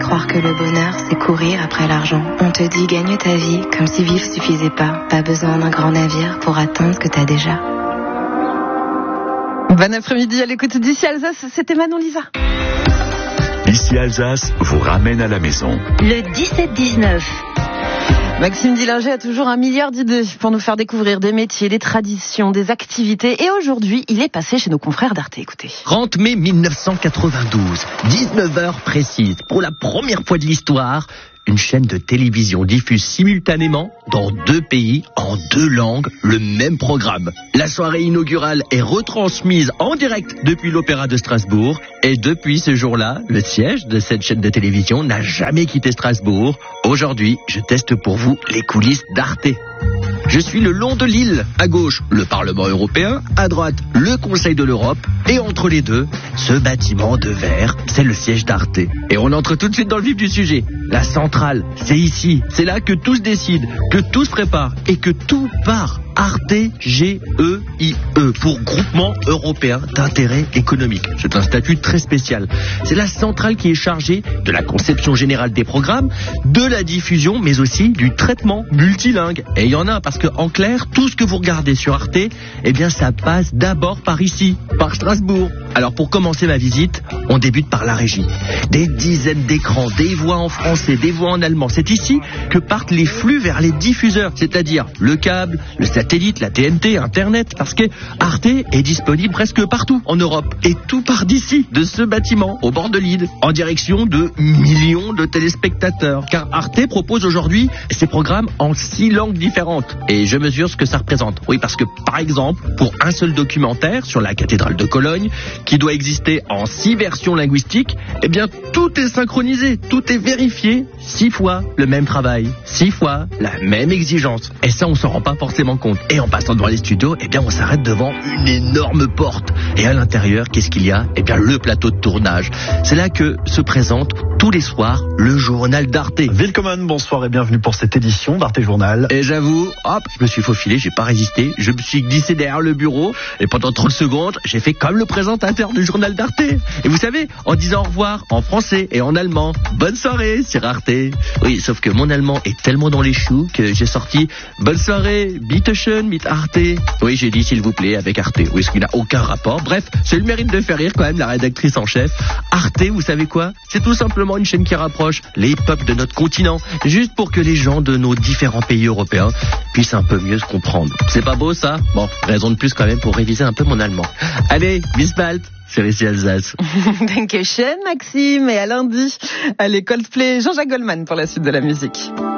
croire que le bonheur, c'est courir après l'argent. On te dit gagne ta vie comme si vivre suffisait pas. Pas besoin d'un grand navire pour atteindre ce que t'as déjà. Bon après-midi à l'écoute d'ici Alsace, c'était Manon Lisa. Ici Alsace vous ramène à la maison. Le 17-19. Maxime Dillinger a toujours 1 milliard d'idées pour nous faire découvrir des métiers, des traditions, des activités. Et aujourd'hui, il est passé chez nos confrères d'Arte. Écoutez. 30 mai 1992, 19h précise. Pour la première fois de l'histoire, une chaîne de télévision diffuse simultanément dans 2 pays, en 2 langues, le même programme. La soirée inaugurale est retransmise en direct depuis l'Opéra de Strasbourg. Et depuis ce jour-là, le siège de cette chaîne de télévision n'a jamais quitté Strasbourg. Aujourd'hui, je teste pour vous les coulisses d'Arte. Je suis le long de l'île. À gauche, le Parlement européen. À droite, le Conseil de l'Europe. Et entre les deux, ce bâtiment de verre, c'est le siège d'Arte. Et on entre tout de suite dans le vif du sujet. La centrale, c'est ici. C'est là que tout se décide, que tout se prépare et que tout part. Arte, G-E-I-E, pour Groupement Européen d'Intérêt Économique. C'est un statut très spécial. C'est la centrale qui est chargée de la conception générale des programmes, de la diffusion, mais aussi du traitement multilingue. Et il y en a, parce que en clair, tout ce que vous regardez sur Arte, eh bien ça passe d'abord par ici, par Strasbourg. Alors pour commencer ma visite, on débute par la régie. Des dizaines d'écrans, des voix en français, des voix en allemand. C'est ici que partent les flux vers les diffuseurs, c'est-à-dire le câble, le satellite, la TNT, Internet, parce que Arte est disponible presque partout en Europe. Et tout part d'ici, de ce bâtiment, au bord de l'Ide, en direction de millions de téléspectateurs. Car Arte propose aujourd'hui ses programmes en 6 langues différentes. Et je mesure ce que ça représente. Oui, parce que par exemple, pour un seul documentaire sur la cathédrale de Cologne, qui doit exister en 6 versions linguistiques, eh bien tout est synchronisé, tout est vérifié. 6 fois le même travail, 6 fois la même exigence. Et ça, on s'en rend pas forcément compte. Et en passant devant les studios, eh bien on s'arrête devant une énorme porte. Et à l'intérieur, qu'est-ce qu'il y a? Eh bien le plateau de tournage. C'est là que se présente tous les soirs le journal d'Arte. Willkommen, bonsoir et bienvenue pour cette édition d'Arte Journal. Et j'avoue, hop, je me suis faufilé, j'ai pas résisté, je me suis glissé derrière le bureau et pendant 30 secondes, j'ai fait comme le présentateur du journal d'Arte. Et vous savez, en disant au revoir en français et en allemand, bonne soirée sur Arte. Oui, sauf que mon allemand est tellement dans les choux que j'ai sorti bonne soirée, bitteschön mit Arte. Oui, j'ai dit s'il vous plaît avec Arte. Oui, ce qui n'a aucun rapport. Bref, c'est le mérite de faire rire quand même la rédactrice en chef. Arte, vous savez quoi? C'est tout simplement une chaîne qui rapproche les peuples de notre continent, juste pour que les gens de nos différents pays européens puissent un peu mieux se comprendre. C'est pas beau ça? Bon, raison de plus quand même pour réviser un peu mon allemand. Allez, bis bald sur ici Alsace. Dankeschön Maxime, et à lundi à l'école Play Jean-Jacques Goldman pour la suite de la musique.